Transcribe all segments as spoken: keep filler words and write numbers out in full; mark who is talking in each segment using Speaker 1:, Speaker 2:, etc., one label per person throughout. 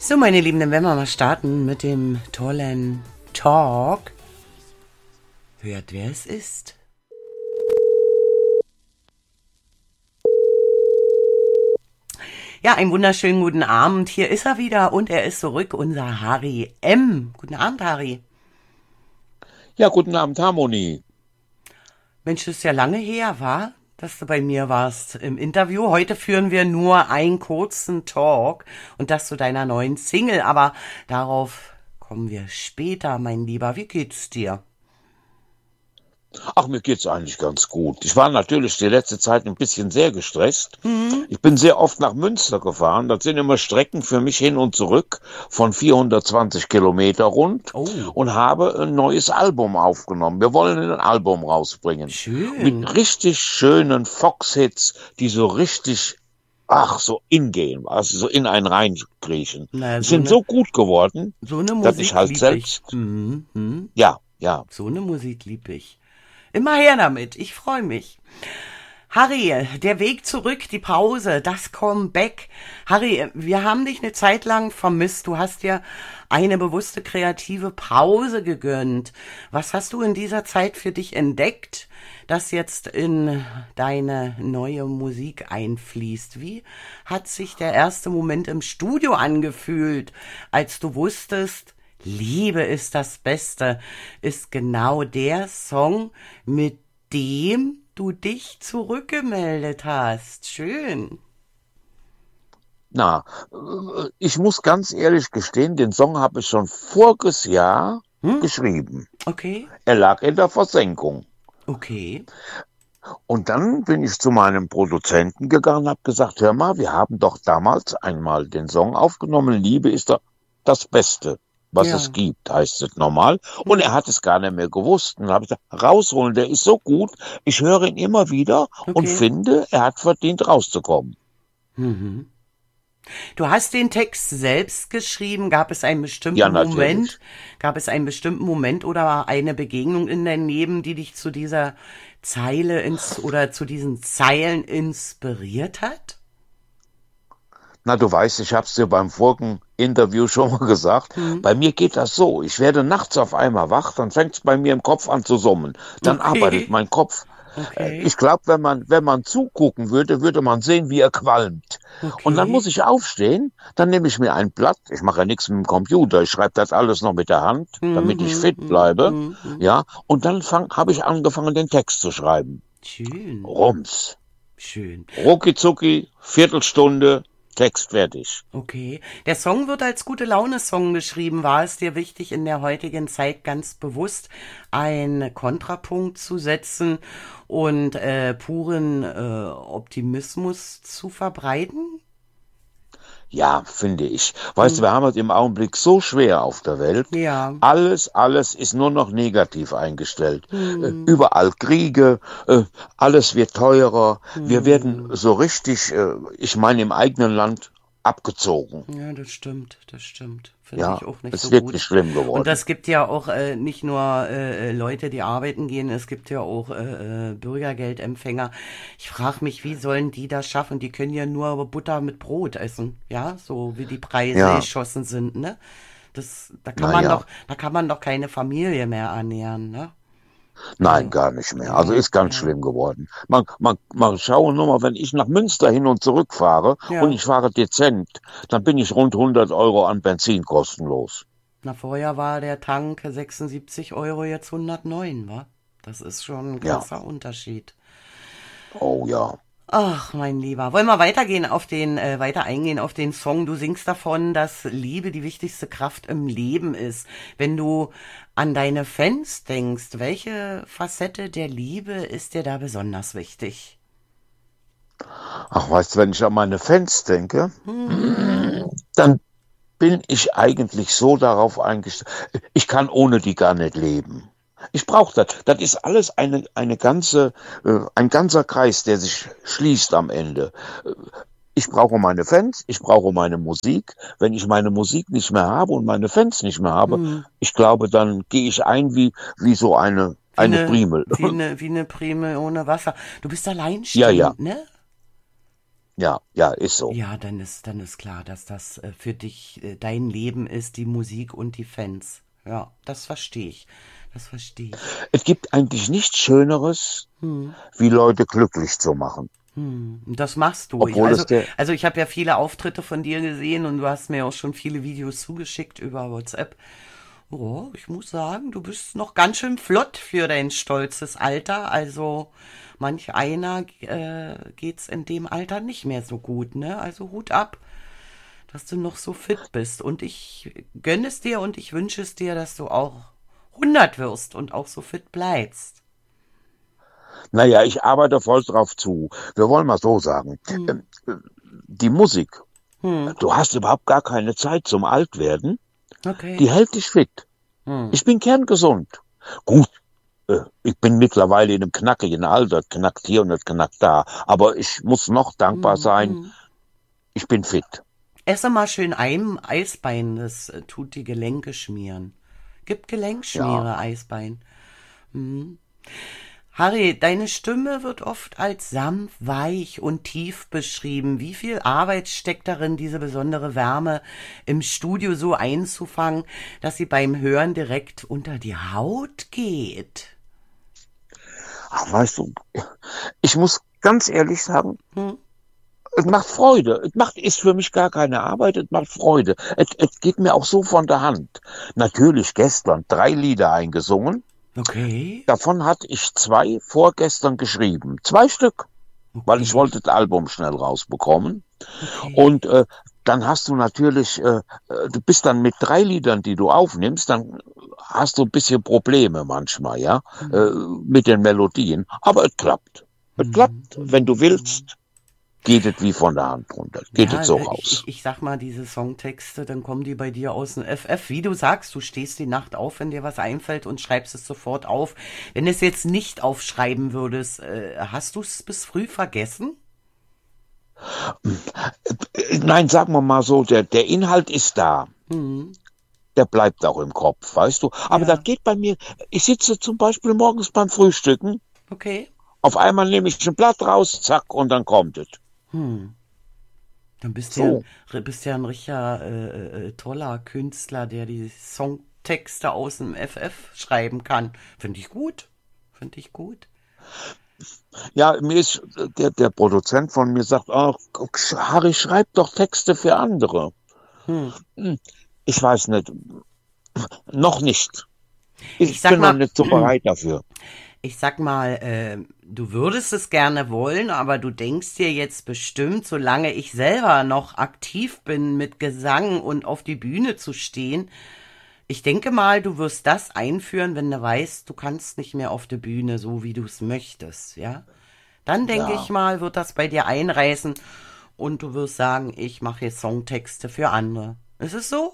Speaker 1: So, meine Lieben, dann werden wir mal starten mit dem tollen Talk. Hört, wer es ist. Ja, einen wunderschönen guten Abend. Hier ist er wieder und er ist zurück, unser Harry M. Guten Abend, Harry.
Speaker 2: Ja, guten Abend, Harmonie.
Speaker 1: Mensch, das ist ja lange her, war, dass du bei mir warst im Interview. Heute führen wir nur einen kurzen Talk und das zu deiner neuen Single. Aber darauf kommen wir später, mein Lieber. Wie geht's dir?
Speaker 2: Ach, mir geht's eigentlich ganz gut. Ich war natürlich die letzte Zeit ein bisschen sehr gestresst. Mhm. Ich bin sehr oft nach Münster gefahren. Das sind immer Strecken für mich hin und zurück von vierhundertzwanzig Kilometer rund oh. und habe ein neues Album aufgenommen. Wir wollen ein Album rausbringen.
Speaker 1: Schön.
Speaker 2: Mit richtig schönen Fox-Hits, die so richtig, ach, so ingehen, also so in einen reinkriechen.
Speaker 1: Na,
Speaker 2: die
Speaker 1: so
Speaker 2: sind
Speaker 1: eine,
Speaker 2: so gut geworden,
Speaker 1: so eine Musik
Speaker 2: dass ich halt
Speaker 1: lieb
Speaker 2: selbst,
Speaker 1: ich. Mhm. Mhm.
Speaker 2: ja, ja.
Speaker 1: So eine Musik lieb ich. Immer her damit, ich freue mich. Harry, der Weg zurück, die Pause, das Comeback. Harry, wir haben dich eine Zeit lang vermisst. Du hast dir eine bewusste kreative Pause gegönnt. Was hast du in dieser Zeit für dich entdeckt, das jetzt in deine neue Musik einfließt? Wie hat sich der erste Moment im Studio angefühlt, als du wusstest, Liebe ist das Beste, ist genau der Song, mit dem du dich zurückgemeldet hast. Schön.
Speaker 2: Na, ich muss ganz ehrlich gestehen, den Song habe ich schon voriges Jahr hm? geschrieben.
Speaker 1: Okay.
Speaker 2: Er lag in der Versenkung.
Speaker 1: Okay.
Speaker 2: Und dann bin ich zu meinem Produzenten gegangen und habe gesagt, hör mal, wir haben doch damals einmal den Song aufgenommen, Liebe ist das Beste, was ja. es gibt, heißt es normal. Und er hat es gar nicht mehr gewusst. Und dann habe ich gesagt, rausholen, der ist so gut. Ich höre ihn immer wieder okay. und finde, er hat verdient, rauszukommen.
Speaker 1: Mhm. Du hast den Text selbst geschrieben. Gab es einen bestimmten
Speaker 2: ja,
Speaker 1: Moment, gab es einen bestimmten Moment oder eine Begegnung in deinem Leben, die dich zu dieser Zeile ins, oder zu diesen Zeilen inspiriert hat?
Speaker 2: Na, du weißt, ich habe es dir beim vorigen Interview schon mal gesagt. Mhm. Bei mir geht das so. Ich werde nachts auf einmal wach, dann fängt es bei mir im Kopf an zu summen. Dann okay. arbeitet mein Kopf. Okay. Ich glaube, wenn man, wenn man zugucken würde, würde man sehen, wie er qualmt. Okay. Und dann muss ich aufstehen, dann nehme ich mir ein Blatt. Ich mache ja nichts mit dem Computer. Ich schreibe das alles noch mit der Hand, mhm. damit ich fit bleibe. Mhm. Ja. Und dann habe ich angefangen, den Text zu schreiben.
Speaker 1: Schön.
Speaker 2: Rums.
Speaker 1: Schön.
Speaker 2: Rucki zucki, Viertelstunde. Text fertig.
Speaker 1: Okay. Der Song wird als Gute-Laune-Song geschrieben. War es dir wichtig, in der heutigen Zeit ganz bewusst einen Kontrapunkt zu setzen und äh, puren äh, Optimismus zu verbreiten?
Speaker 2: Ja, finde ich. Weißt hm. du, wir haben es im Augenblick so schwer auf der Welt.
Speaker 1: Ja.
Speaker 2: Alles, alles ist nur noch negativ eingestellt. Hm. Äh, überall Kriege, äh, alles wird teurer. Hm. Wir werden so richtig, äh, ich meine, im eigenen Land abgezogen.
Speaker 1: Ja, das stimmt, das stimmt. Finde
Speaker 2: ja,
Speaker 1: ich auch nicht
Speaker 2: ist
Speaker 1: so
Speaker 2: wirklich
Speaker 1: gut.
Speaker 2: Schlimm geworden.
Speaker 1: Und das gibt ja auch äh, nicht nur äh, Leute, die arbeiten gehen, es gibt ja auch äh, Bürgergeldempfänger. Ich frage mich, wie sollen die das schaffen? Die können ja nur Butter mit Brot essen, ja, so wie die Preise ja. geschossen sind, ne? Das, da kann Na man ja. doch, da kann man doch keine Familie mehr ernähren, ne?
Speaker 2: Nein, gar nicht mehr. Also ist ganz ja. schlimm geworden. Man, man, man schaue nur mal, wenn ich nach Münster hin und zurück fahre ja. und ich fahre dezent, dann bin ich rund hundert Euro an Benzin kostenlos.
Speaker 1: Na, vorher war der Tank sechsundsiebzig Euro, jetzt hundertneun, wa? Das ist schon ein krasser ja. Unterschied.
Speaker 2: Oh ja.
Speaker 1: Ach, mein Lieber. Wollen wir weitergehen auf den, äh, weiter eingehen auf den Song? Du singst davon, dass Liebe die wichtigste Kraft im Leben ist. Wenn du an deine Fans denkst, welche Facette der Liebe ist dir da besonders wichtig?
Speaker 2: Ach, weißt du, wenn ich an meine Fans denke, hm. dann bin ich eigentlich so darauf eingestellt, ich kann ohne die gar nicht leben. Ich brauche das. Das ist alles eine, eine ganze, äh, ein ganzer Kreis, der sich schließt am Ende. Ich brauche meine Fans, ich brauche meine Musik. Wenn ich meine Musik nicht mehr habe und meine Fans nicht mehr habe, hm. ich glaube, dann gehe ich ein wie, wie so eine, wie eine, eine Primel.
Speaker 1: Wie eine, wie eine Primel ohne Wasser. Du bist alleinstehend,
Speaker 2: ja, ja.
Speaker 1: ne?
Speaker 2: Ja, ja, ist so.
Speaker 1: Ja, dann ist, dann ist klar, dass das äh, für dich äh, dein Leben ist, die Musik und die Fans. Ja, das verstehe ich. Das verstehe ich.
Speaker 2: Es gibt eigentlich nichts Schöneres,
Speaker 1: Hm.
Speaker 2: wie Leute glücklich zu machen.
Speaker 1: Hm. Und das machst du. Ich,
Speaker 2: Obwohl
Speaker 1: also,
Speaker 2: es der,
Speaker 1: also ich habe ja viele Auftritte von dir gesehen und du hast mir auch schon viele Videos zugeschickt über WhatsApp. Oh, ich muss sagen, du bist noch ganz schön flott für dein stolzes Alter. Also manch einer äh, geht's in dem Alter nicht mehr so gut, ne? Also Hut ab, dass du noch so fit bist. Und ich gönne es dir und ich wünsche es dir, dass du auch hundert wirst und auch so fit bleibst.
Speaker 2: naja, ich arbeite voll drauf zu. Wir wollen mal so sagen,
Speaker 1: Hm.
Speaker 2: ähm, die Musik,
Speaker 1: Hm.
Speaker 2: du hast überhaupt gar keine Zeit zum Altwerden,
Speaker 1: Okay.
Speaker 2: die hält dich fit.
Speaker 1: Hm.
Speaker 2: Ich bin kerngesund. Gut, äh, ich bin mittlerweile in einem knackigen Alter, knackt hier und das knackt da, aber ich muss noch dankbar
Speaker 1: Hm.
Speaker 2: sein,
Speaker 1: Hm.
Speaker 2: ich bin fit.
Speaker 1: Esse mal schön ein Eisbein, das äh, tut die Gelenke schmieren. Gib
Speaker 2: Ja.
Speaker 1: Gelenkschmiere, Eisbein. Hm. Harry, deine Stimme wird oft als sanft, weich und tief beschrieben. Wie viel Arbeit steckt darin, diese besondere Wärme im Studio so einzufangen, dass sie beim Hören direkt unter die Haut geht?
Speaker 2: Ach, weißt du, ich muss ganz ehrlich sagen,
Speaker 1: Hm?
Speaker 2: es macht Freude. Es macht, ist für mich gar keine Arbeit, es macht Freude. Es, es geht mir auch so von der Hand. Natürlich gestern drei Lieder eingesungen.
Speaker 1: Okay,
Speaker 2: Davon hatte ich zwei vorgestern geschrieben. Zwei Stück, weil ich
Speaker 1: okay,
Speaker 2: wollte das Album schnell rausbekommen.
Speaker 1: okay.
Speaker 2: Und äh, dann hast du natürlich, äh, äh, du bist dann mit drei Liedern, die du aufnimmst, dann hast du ein bisschen Probleme manchmal, ja, äh,
Speaker 1: Hm,
Speaker 2: mit den Melodien. Aber es klappt. Es
Speaker 1: hm,
Speaker 2: klappt, wenn
Speaker 1: hm,
Speaker 2: du
Speaker 1: hm.
Speaker 2: willst, geht es wie von der Hand runter. Geht
Speaker 1: Ja,
Speaker 2: es so
Speaker 1: ne, ich,
Speaker 2: raus.
Speaker 1: ich, ich sag mal, diese Songtexte, dann kommen die bei dir aus dem F F. Wie du sagst, du stehst die Nacht auf, wenn dir was einfällt und schreibst es sofort auf. Wenn du es jetzt nicht aufschreiben würdest, äh, hast du es bis früh vergessen?
Speaker 2: Äh, Nein, sagen wir mal so, der, der Inhalt ist da.
Speaker 1: Hm,
Speaker 2: Der bleibt auch im Kopf, weißt du. Aber das
Speaker 1: ja,
Speaker 2: geht bei mir. Ich sitze zum Beispiel morgens beim Frühstücken.
Speaker 1: okay.
Speaker 2: Auf einmal nehme ich ein Blatt raus, zack, und dann kommt es.
Speaker 1: Hm. Dann bist du ja
Speaker 2: So.
Speaker 1: ein, bist ja ein richtiger äh, äh, toller Künstler, der die Songtexte aus dem F F schreiben kann. Finde ich gut. Finde ich gut.
Speaker 2: Ja, mir ist der, der Produzent von mir sagt, ach, Harry, schreib doch Texte für andere.
Speaker 1: Hm.
Speaker 2: Hm, Ich weiß nicht, noch nicht.
Speaker 1: Ich
Speaker 2: Ich
Speaker 1: sag
Speaker 2: bin noch
Speaker 1: mal,
Speaker 2: nicht so bereit dafür.
Speaker 1: ich sag mal, äh, du würdest es gerne wollen, aber du denkst dir jetzt bestimmt, solange ich selber noch aktiv bin mit Gesang und auf die Bühne zu stehen, ich denke mal, du wirst das einführen, wenn du weißt, du kannst nicht mehr auf die Bühne, so wie du es möchtest, ja? Dann denke ich
Speaker 2: Ja,
Speaker 1: mal, wird das bei dir einreißen und du wirst sagen, ich mache jetzt Songtexte für andere. Ist es so?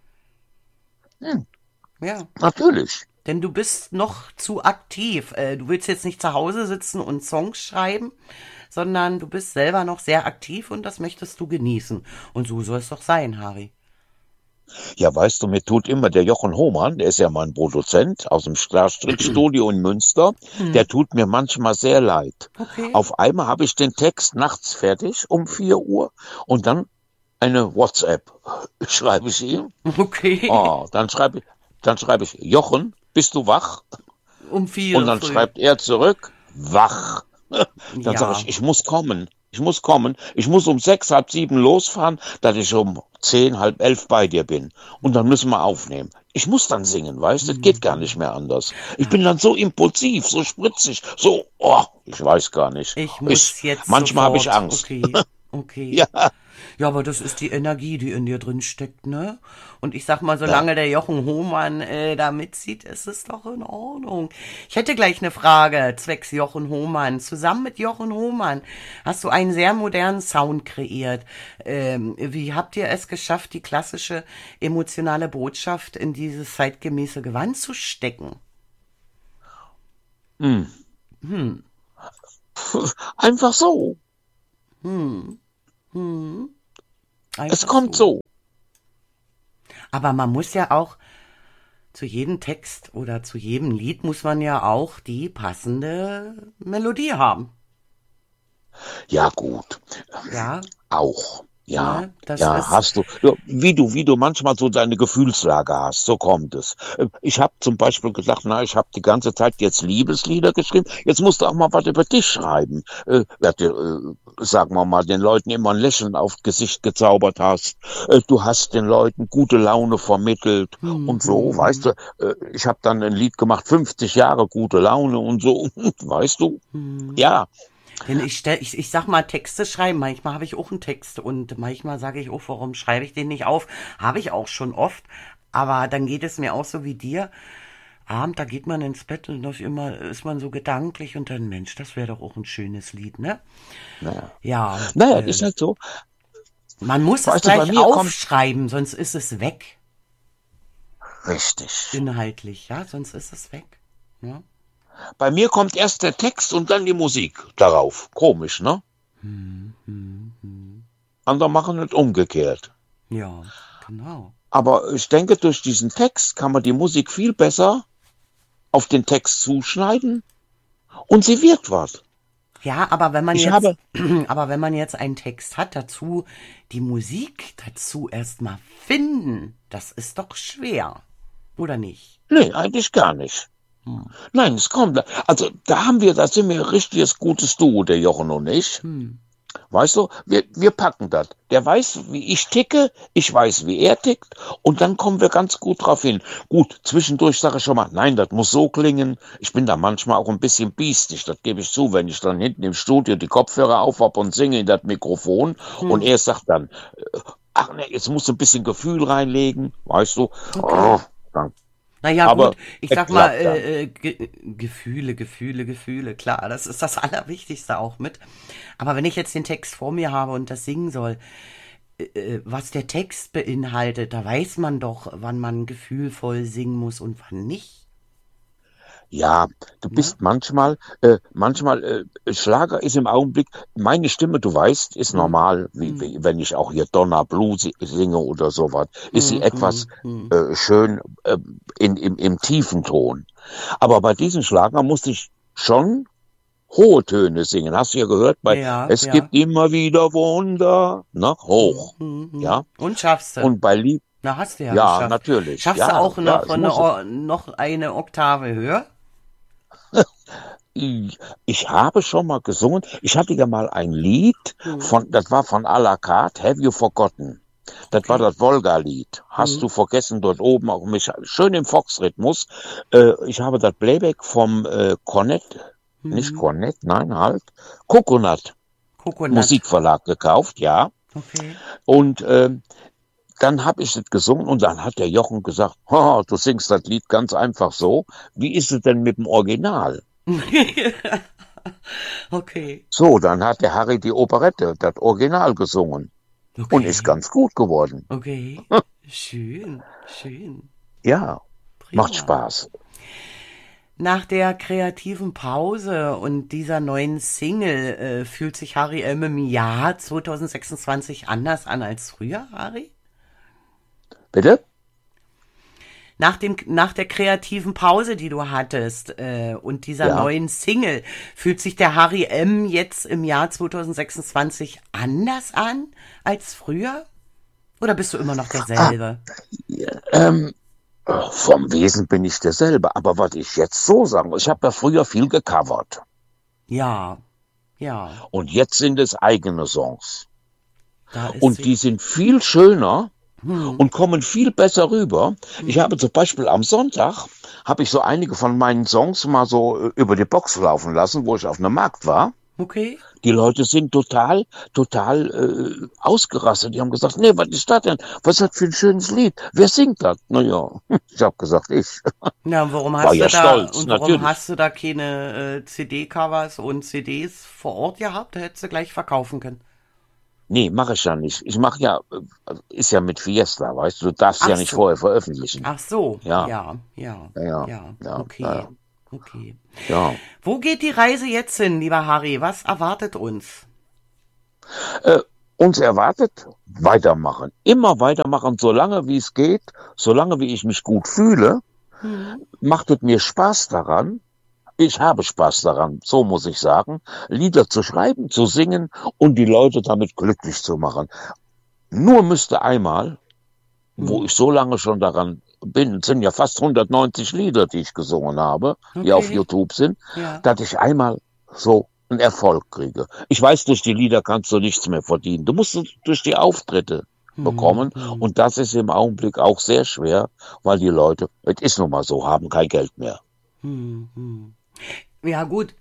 Speaker 2: hm,
Speaker 1: Ja.
Speaker 2: natürlich.
Speaker 1: Denn du bist noch zu aktiv. Äh, Du willst jetzt nicht zu Hause sitzen und Songs schreiben, sondern du bist selber noch sehr aktiv und das möchtest du genießen. Und so soll es doch sein, Harry.
Speaker 2: Ja, weißt du, mir tut immer der Jochen Hohmann, der ist ja mein Produzent aus dem Klarstrickstudio in Münster,
Speaker 1: Hm.
Speaker 2: der tut mir manchmal sehr leid.
Speaker 1: Okay.
Speaker 2: Auf einmal habe ich den Text nachts fertig um vier Uhr und dann eine WhatsApp schreibe ich ihm.
Speaker 1: Okay.
Speaker 2: Oh, dann schreibe ich, dann schreibe ich, Jochen, bist du wach?
Speaker 1: Um
Speaker 2: Und
Speaker 1: vier
Speaker 2: dann
Speaker 1: früh.
Speaker 2: schreibt er zurück, wach. Dann sage ich,
Speaker 1: Ja.
Speaker 2: ich muss kommen. Ich muss kommen. Ich muss um sechs, halb sieben losfahren, dass ich um zehn, halb elf bei dir bin. Und dann müssen wir aufnehmen. Ich muss dann singen, weißt du? Das geht gar nicht mehr anders. Ich
Speaker 1: Ja.
Speaker 2: bin dann so impulsiv, so spritzig, so, oh, ich weiß gar nicht.
Speaker 1: Ich
Speaker 2: Ich,
Speaker 1: muss jetzt
Speaker 2: manchmal habe ich
Speaker 1: sofort.
Speaker 2: Angst.
Speaker 1: Okay. Okay.
Speaker 2: Ja,
Speaker 1: Ja, aber das ist die Energie, die in dir drin steckt, ne? Und ich sag mal,
Speaker 2: ja.
Speaker 1: solange der Jochen Hohmann äh, da mitzieht, ist es doch in Ordnung. Ich hätte gleich eine Frage zwecks Jochen Hohmann. Zusammen mit Jochen Hohmann hast du einen sehr modernen Sound kreiert. Ähm, wie habt ihr es geschafft, die klassische emotionale Botschaft in dieses zeitgemäße Gewand zu stecken?
Speaker 2: Hm.
Speaker 1: Hm,
Speaker 2: Einfach so.
Speaker 1: hm, hm.
Speaker 2: Es
Speaker 1: Einfach
Speaker 2: kommt
Speaker 1: so.
Speaker 2: so.
Speaker 1: Aber man muss ja auch zu jedem Text oder zu jedem Lied muss man ja auch die passende Melodie haben.
Speaker 2: Ja, gut.
Speaker 1: Ja,
Speaker 2: Auch. Ja,
Speaker 1: ne? Das
Speaker 2: ja,
Speaker 1: ist,
Speaker 2: hast du, ja, wie du, wie du manchmal so deine Gefühlslage hast, so kommt es. Äh, Ich habe zum Beispiel gesagt, na, ich habe die ganze Zeit jetzt Liebeslieder geschrieben, jetzt musst du auch mal was über dich schreiben. Äh, wer dir, äh, sagen wir mal, den Leuten immer ein Lächeln aufs Gesicht gezaubert hast, äh, du hast den Leuten gute Laune vermittelt
Speaker 1: hm,
Speaker 2: und so,
Speaker 1: hm,
Speaker 2: weißt
Speaker 1: hm,
Speaker 2: du, äh, ich habe dann ein Lied gemacht, fünfzig Jahre gute Laune und so, weißt du,
Speaker 1: hm.
Speaker 2: ja,
Speaker 1: Denn ich stell, ich, ich sag mal, Texte schreiben. Manchmal habe ich auch einen Text und manchmal sage ich auch, warum schreibe ich den nicht auf? Habe ich auch schon oft. Aber dann geht es mir auch so wie dir. Abend, da geht man ins Bett und das immer, ist man so gedanklich und dann, Mensch, das wäre doch auch ein schönes Lied, ne?
Speaker 2: naja.
Speaker 1: Ja,
Speaker 2: Naja,
Speaker 1: äh,
Speaker 2: ist halt so,
Speaker 1: man muss es
Speaker 2: weißt du, bei
Speaker 1: gleich
Speaker 2: mir kommt,
Speaker 1: aufschreiben, sonst ist es weg.
Speaker 2: richtig.
Speaker 1: Inhaltlich, ja, sonst ist es weg. Ja,
Speaker 2: Bei mir kommt erst der Text und dann die Musik darauf. Komisch, ne?
Speaker 1: hm, hm, hm.
Speaker 2: Andere machen es umgekehrt.
Speaker 1: Ja, genau.
Speaker 2: Aber ich denke, durch diesen Text kann man die Musik viel besser auf den Text zuschneiden und sie wird was.
Speaker 1: Ja, aber wenn man
Speaker 2: Ich
Speaker 1: jetzt,
Speaker 2: habe,
Speaker 1: aber wenn man jetzt einen Text hat, dazu die Musik dazu erstmal finden, das ist doch schwer, oder nicht?
Speaker 2: nee, eigentlich gar nicht.
Speaker 1: Hm.
Speaker 2: Nein, es kommt. Also da haben wir, da sind wir ein richtiges gutes Duo, der Jochen und ich.
Speaker 1: Hm.
Speaker 2: Weißt du, wir, wir packen das. Der weiß, wie ich ticke, ich weiß, wie er tickt und dann kommen wir ganz gut drauf hin. Gut, zwischendurch sage ich schon mal, nein, das muss so klingen. Ich bin da manchmal auch ein bisschen biestig, das gebe ich zu, wenn ich dann hinten im Studio die Kopfhörer auf hab und singe in das Mikrofon und
Speaker 1: Hm.
Speaker 2: er sagt dann, äh, ach nee, jetzt musst du ein bisschen Gefühl reinlegen, weißt du.
Speaker 1: Okay.
Speaker 2: Oh, dann,
Speaker 1: Naja, gut,
Speaker 2: aber
Speaker 1: ich
Speaker 2: es
Speaker 1: sag mal,
Speaker 2: klappt dann.
Speaker 1: äh, äh, Ge Gefühle, Gefühle, Gefühle, klar, das ist das Allerwichtigste auch mit. Aber wenn ich jetzt den Text vor mir habe und das singen soll, äh, äh, was der Text beinhaltet, da weiß man doch, wann man gefühlvoll singen muss und wann nicht,
Speaker 2: Ja, du
Speaker 1: ne?
Speaker 2: bist manchmal, äh, manchmal, äh, Schlager ist im Augenblick, meine Stimme, du weißt, ist
Speaker 1: Hm,
Speaker 2: normal, wie,
Speaker 1: hm,
Speaker 2: wie, wenn ich auch hier Donna Blue si- singe oder sowas, ist sie
Speaker 1: hm,
Speaker 2: etwas
Speaker 1: hm, hm.
Speaker 2: äh, schön äh, in, im, im tiefen Ton. Aber bei diesem Schlager musste ich schon hohe Töne singen. Hast du ja gehört, bei
Speaker 1: Ja,
Speaker 2: Es
Speaker 1: ja.
Speaker 2: gibt immer wieder Wunder, ne,
Speaker 1: Hm,
Speaker 2: hoch,
Speaker 1: hm, hm.
Speaker 2: ja.
Speaker 1: Und schaffst du.
Speaker 2: Und bei Lieb,
Speaker 1: Na, hast du ja
Speaker 2: ja,
Speaker 1: geschafft.
Speaker 2: natürlich,
Speaker 1: Schaffst du
Speaker 2: ja,
Speaker 1: auch
Speaker 2: ja,
Speaker 1: noch
Speaker 2: ich
Speaker 1: eine,
Speaker 2: muss es.
Speaker 1: O- noch eine Oktave höher?
Speaker 2: Ich ich habe schon mal gesungen. Ich hatte ja mal ein Lied
Speaker 1: Hm,
Speaker 2: von, das war von à la carte, Have You Forgotten? Das war
Speaker 1: okay.
Speaker 2: das Wolga-Lied. Hast
Speaker 1: Hm,
Speaker 2: du vergessen, dort oben auch mich, schön im Fox-Rhythmus. Äh, ich habe das Playback vom äh, Cornett, nicht
Speaker 1: hm.
Speaker 2: Cornett, nein, halt, Coconut
Speaker 1: Coconut.
Speaker 2: Musikverlag gekauft, ja.
Speaker 1: Okay.
Speaker 2: Und äh, dann habe ich es gesungen und dann hat der Jochen gesagt, "Ha, du singst das Lied ganz einfach so. Wie ist es denn mit dem Original?"
Speaker 1: Okay.
Speaker 2: So, dann hat der Harry die Operette, das Original gesungen und ist
Speaker 1: Okay.
Speaker 2: ganz gut geworden.
Speaker 1: Okay. Schön. Schön.
Speaker 2: Ja, macht
Speaker 1: Prima.
Speaker 2: Spaß.
Speaker 1: Nach der kreativen Pause und dieser neuen Single äh, fühlt sich Harry M im Jahr zwanzig sechsundzwanzig anders an als früher, Harry?
Speaker 2: Bitte?
Speaker 1: Nach dem, nach der kreativen Pause, die du hattest, äh, und dieser
Speaker 2: Ja.
Speaker 1: neuen Single, fühlt sich der Harry M jetzt im Jahr zwanzig sechsundzwanzig anders an als früher? Oder bist du immer noch
Speaker 2: Ah,
Speaker 1: derselbe?
Speaker 2: ähm, vom Wesen bin ich derselbe. Aber was ich jetzt so sagen muss, ich habe ja früher viel gecovert.
Speaker 1: Ja, ja,
Speaker 2: Und jetzt sind es eigene Songs.
Speaker 1: da ist
Speaker 2: Und
Speaker 1: sie.
Speaker 2: die sind viel schöner
Speaker 1: Hm,
Speaker 2: und kommen viel besser rüber. Ich
Speaker 1: hm,
Speaker 2: habe zum Beispiel am Sonntag, habe ich so einige von meinen Songs mal so äh, über die Box laufen lassen, wo ich auf einem Markt war.
Speaker 1: okay.
Speaker 2: Die Leute sind total, total äh, ausgerastet. Die haben gesagt, nee, was ist das denn? Was ist das für ein schönes Lied? Wer singt das? Naja, ich habe gesagt, ich.
Speaker 1: Na, warum
Speaker 2: War
Speaker 1: hast du
Speaker 2: ja
Speaker 1: da,
Speaker 2: stolz,
Speaker 1: und warum
Speaker 2: natürlich.
Speaker 1: hast du da keine äh, C D-Covers und C Ds vor Ort gehabt? Da hättest du gleich verkaufen können.
Speaker 2: Nee, mache ich ja nicht. Ich mache ja, äh, ist ja mit Fiesta, weißt du, du darfst
Speaker 1: Ach
Speaker 2: ja nicht
Speaker 1: so.
Speaker 2: vorher veröffentlichen.
Speaker 1: Ach so,
Speaker 2: Ja,
Speaker 1: ja, ja,
Speaker 2: ja, ja,
Speaker 1: ja,
Speaker 2: ja,
Speaker 1: okay,
Speaker 2: ja,
Speaker 1: okay.
Speaker 2: ja.
Speaker 1: Wo geht die Reise jetzt hin, lieber Harry? Was erwartet uns?
Speaker 2: Äh, uns erwartet weitermachen. Immer weitermachen, solange wie es geht, solange wie ich mich gut fühle,
Speaker 1: Hm,
Speaker 2: macht es mir Spaß daran. Ich habe Spaß daran, so muss ich sagen, Lieder zu schreiben, zu singen und die Leute damit glücklich zu machen. Nur müsste einmal, wo
Speaker 1: Hm.
Speaker 2: ich so lange schon daran bin, es sind ja fast hundertneunzig Lieder, die ich gesungen habe, die auf
Speaker 1: Okay.
Speaker 2: YouTube sind,
Speaker 1: Ja.
Speaker 2: dass ich einmal so einen Erfolg kriege. Ich weiß, durch die Lieder kannst du nichts mehr verdienen. Du musst es durch die Auftritte bekommen
Speaker 1: Hm.
Speaker 2: und das ist im Augenblick auch sehr schwer, weil die Leute, es ist nun mal so, haben kein Geld mehr.
Speaker 1: Hm. Hm. Ja, gut.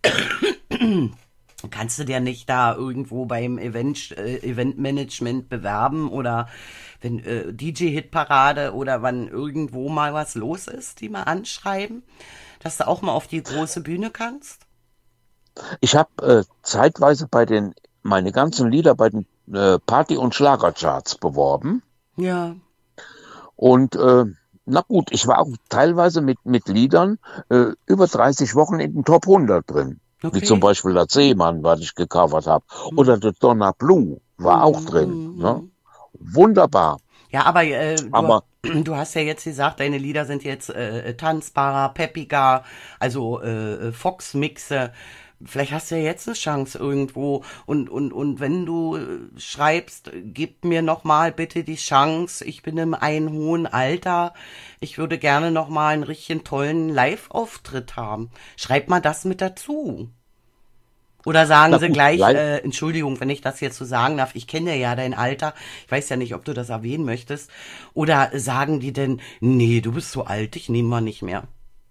Speaker 1: Kannst du dir nicht da irgendwo beim Event, äh, Eventmanagement bewerben oder wenn äh, D J-Hitparade oder wann irgendwo mal was los ist, die mal anschreiben, dass du auch mal auf die große Bühne kannst?
Speaker 2: Ich habe äh, zeitweise bei den, meine ganzen Lieder bei den äh, Party- und Schlagercharts beworben.
Speaker 1: Ja,
Speaker 2: Und äh, na gut, ich war auch teilweise mit, mit Liedern äh, über dreißig Wochen in den Top hundert drin. Wie zum
Speaker 1: okay.
Speaker 2: Beispiel der Seemann, was ich gecovert habe. Oder der Donna Blue war auch
Speaker 1: Hm,
Speaker 2: drin.
Speaker 1: hm,
Speaker 2: Ne?
Speaker 1: hm.
Speaker 2: Wunderbar.
Speaker 1: Ja, aber äh, du,
Speaker 2: Aber
Speaker 1: du hast ja jetzt gesagt, deine Lieder sind jetzt äh, tanzbarer, peppiger, also äh, Fox-Mixe. Vielleicht hast du ja jetzt eine Chance irgendwo und und und wenn du äh, schreibst, gib mir noch mal bitte die Chance. Ich bin im einen hohen Alter. Ich würde gerne noch mal einen richtig tollen Live-Auftritt haben. Schreib mal das mit dazu. Oder sagen
Speaker 2: na
Speaker 1: sie
Speaker 2: gut,
Speaker 1: gleich,
Speaker 2: live,
Speaker 1: äh, Entschuldigung, wenn ich das jetzt so sagen darf, ich kenne ja dein Alter, ich weiß ja nicht, ob du das erwähnen möchtest. Oder sagen die denn, nee, du bist so alt, ich nehme mal nicht mehr.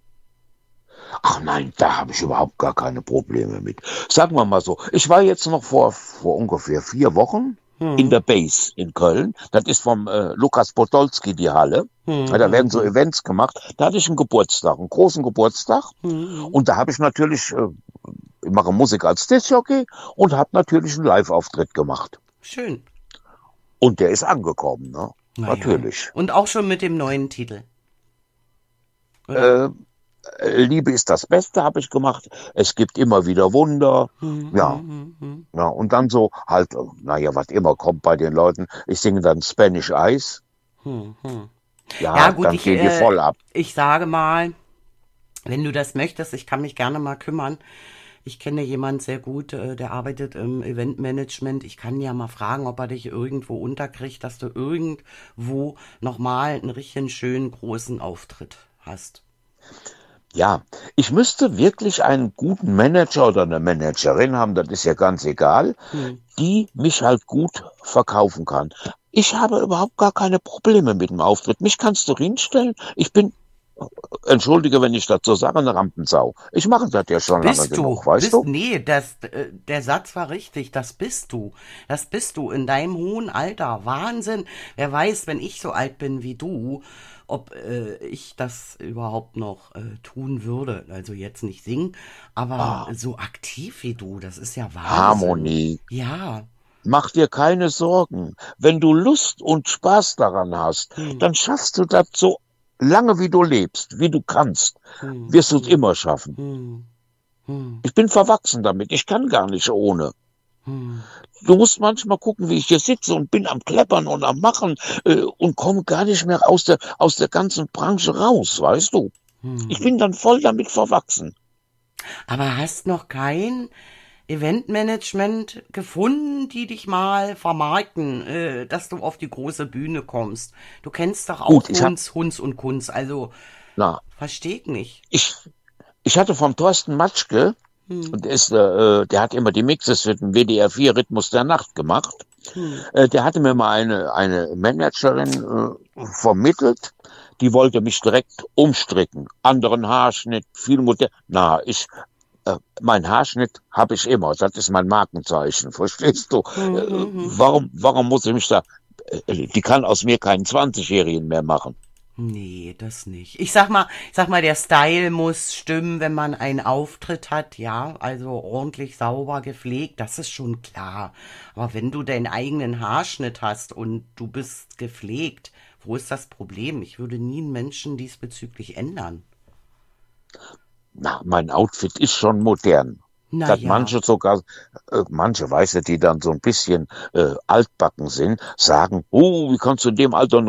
Speaker 2: ach nein, da habe ich überhaupt gar keine Probleme mit. Sagen wir mal so, ich war jetzt noch vor, vor ungefähr vier Wochen in
Speaker 1: Hm,
Speaker 2: der Base in Köln. Das ist vom äh, Lukas Podolski die Halle.
Speaker 1: hm,
Speaker 2: Ja, da
Speaker 1: hm,
Speaker 2: werden so
Speaker 1: hm,
Speaker 2: Events gemacht. Da hatte ich einen Geburtstag, einen großen Geburtstag.
Speaker 1: hm.
Speaker 2: Und da habe ich natürlich, äh, ich mache Musik als Diskjockey und habe natürlich einen Live-Auftritt gemacht.
Speaker 1: Schön.
Speaker 2: Und der ist angekommen, ne?
Speaker 1: Naja.
Speaker 2: Natürlich.
Speaker 1: Und auch schon mit dem neuen Titel, oder?
Speaker 2: Äh, Liebe ist das Beste, habe ich gemacht. Es gibt immer wieder Wunder.
Speaker 1: Hm,
Speaker 2: Ja,
Speaker 1: hm, hm, hm,
Speaker 2: ja. Und dann so halt, äh, naja, was immer kommt bei den Leuten. Ich singe dann Spanish Eyes.
Speaker 1: hm, hm. Ja,
Speaker 2: Ja,
Speaker 1: gut,
Speaker 2: dann
Speaker 1: ich,
Speaker 2: gehen die
Speaker 1: äh,
Speaker 2: voll ab.
Speaker 1: ich sage mal, wenn du das möchtest, ich kann mich gerne mal kümmern. Ich kenne jemanden sehr gut, äh, der arbeitet im Eventmanagement. Ich kann ja mal fragen, ob er dich irgendwo unterkriegt, dass du irgendwo nochmal einen richtig schönen großen Auftritt hast.
Speaker 2: Ja, ich müsste wirklich einen guten Manager oder eine Managerin haben, das ist ja ganz egal,
Speaker 1: Hm.
Speaker 2: die mich halt gut verkaufen kann. Ich habe überhaupt gar keine Probleme mit dem Auftritt. Mich kannst du hinstellen. Ich bin, entschuldige, wenn ich das so sage, eine Rampensau. Ich mache das ja schon lange
Speaker 1: Bist du,
Speaker 2: genug, weißt
Speaker 1: bist,
Speaker 2: du?
Speaker 1: nee, das, äh, der Satz war richtig, das bist du. Das bist du in deinem hohen Alter. Wahnsinn. Wer weiß, wenn ich so alt bin wie du, ob äh, ich das überhaupt noch äh, tun würde. Also jetzt nicht singen, aber
Speaker 2: Ah,
Speaker 1: so aktiv wie du, das ist ja Wahnsinn.
Speaker 2: Harmonie.
Speaker 1: Ja.
Speaker 2: Mach dir keine Sorgen. Wenn du Lust und Spaß daran hast,
Speaker 1: Hm,
Speaker 2: dann schaffst du das so lange, wie du lebst, wie du kannst.
Speaker 1: hm,
Speaker 2: Wirst du es
Speaker 1: hm,
Speaker 2: immer schaffen.
Speaker 1: hm, hm,
Speaker 2: Ich bin verwachsen damit. Ich kann gar nicht ohne.
Speaker 1: hm,
Speaker 2: Du musst manchmal gucken, wie ich hier sitze und bin am Kleppern und am Machen äh, und komme gar nicht mehr aus der, aus der ganzen Branche raus, weißt du? Ich
Speaker 1: hm.
Speaker 2: bin dann voll damit verwachsen.
Speaker 1: Aber hast noch kein Eventmanagement gefunden, die dich mal vermarkten, äh, dass du auf die große Bühne kommst? Du kennst doch
Speaker 2: Gut,
Speaker 1: auch
Speaker 2: ich hab,
Speaker 1: Hunz, Hunz und Kunz, also
Speaker 2: na,
Speaker 1: versteh ich nicht.
Speaker 2: ich, ich hatte vom Thorsten Matschke,
Speaker 1: Hm,
Speaker 2: und der ist, äh, der hat immer die Mixes für den W D R vier Rhythmus der Nacht gemacht.
Speaker 1: hm,
Speaker 2: Äh, der hatte mir mal eine, eine Managerin äh, vermittelt, die wollte mich direkt umstricken. Anderen Haarschnitt, viel modern. Na, ich, äh, mein Haarschnitt habe ich immer. Das ist mein Markenzeichen, verstehst du?
Speaker 1: hm,
Speaker 2: Äh,
Speaker 1: hm, hm.
Speaker 2: warum, warum muss ich mich da, äh, die kann aus mir keinen zwanzigjährigen mehr machen.
Speaker 1: Nee, das nicht. Ich sag mal, ich sag mal, der Style muss stimmen, wenn man einen Auftritt hat, ja, also ordentlich sauber gepflegt, das ist schon klar. Aber wenn du deinen eigenen Haarschnitt hast und du bist gepflegt, wo ist das Problem? Ich würde nie einen Menschen diesbezüglich ändern.
Speaker 2: Na, mein Outfit ist schon modern. Dass
Speaker 1: Naja,
Speaker 2: manche sogar, äh, manche, weißt du, die dann so ein bisschen äh, altbacken sind, sagen, oh, wie kannst du in dem Alter